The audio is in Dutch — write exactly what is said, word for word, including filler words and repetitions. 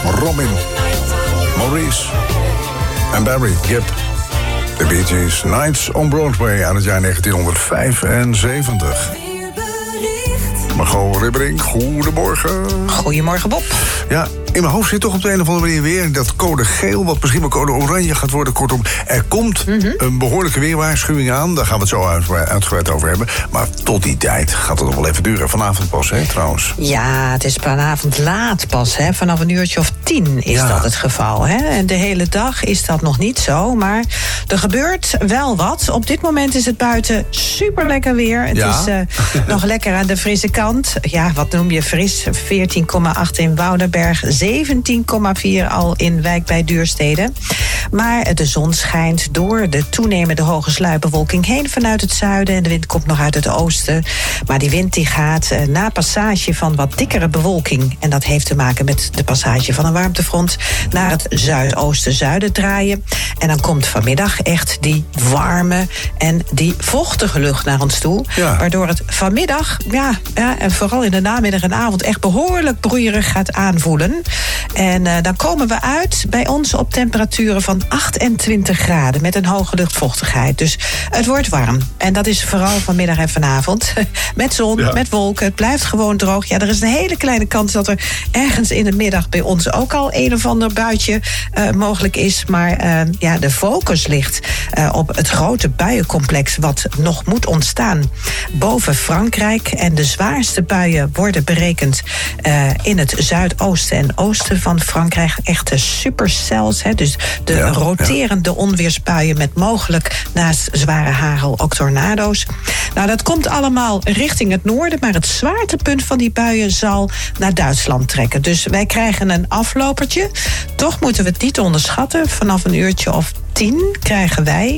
Robin, Maurice en Barry Gibb. De Bee Gees, Nights on Broadway uit het jaar negentien vijfenzeventig. Margot Ribberink, goedemorgen. Goedemorgen, Bob. Ja, in mijn hoofd zit toch op de een of andere manier weer dat code geel, wat misschien wel code oranje gaat worden. Kortom, er komt mm-hmm. een behoorlijke weerwaarschuwing aan. Daar gaan we het zo uitgebreid over hebben. Maar tot die tijd gaat het nog wel even duren. Vanavond pas, hè, trouwens. Ja, het is vanavond laat pas, hè. Vanaf een uurtje of tien is ja. dat het geval, hè. En de hele dag is dat nog niet zo. Maar er gebeurt wel wat. Op dit moment is het buiten super lekker weer. Het ja. is uh, nog lekker aan de frisse kant. Ja, wat noem je fris? veertien komma acht in Woudenberg, zeventien komma vier al in Wijk bij Duurstede. Maar de zon schijnt door de toenemende hoge sluipbewolking heen vanuit het zuiden. En de wind komt nog uit het oosten. Maar die wind die gaat uh, na passage van wat dikkere bewolking. En dat heeft te maken met de passage van een warmtefront naar het zuidoosten-zuiden draaien. En dan komt vanmiddag echt die warme en die vochtige lucht naar ons toe. Ja. Waardoor het vanmiddag, ja, ja, en vooral in de namiddag en avond echt behoorlijk broeierig gaat aanvoelen. En uh, dan komen we uit bij ons op temperaturen van achtentwintig graden met een hoge luchtvochtigheid. Dus het wordt warm. En dat is vooral vanmiddag en vanavond. Met zon, ja. met wolken. Het blijft gewoon droog. Ja, er is een hele kleine kans dat er ergens in de middag bij ons ook al een of ander buitje uh, mogelijk is. Maar uh, ja, de focus ligt uh, op het grote buiencomplex wat nog moet ontstaan boven Frankrijk. En de zwaarste buien worden berekend uh, in het zuidoosten en oosten van Frankrijk. Echte supercells, hè, dus de ja, roterende ja. onweersbuien met mogelijk naast zware hagel ook tornado's. Nou, dat komt allemaal richting het noorden, maar het zwaartepunt van die buien zal naar Duitsland trekken. Dus wij krijgen een aflopertje. Toch moeten we het niet onderschatten. Vanaf een uurtje of tien krijgen wij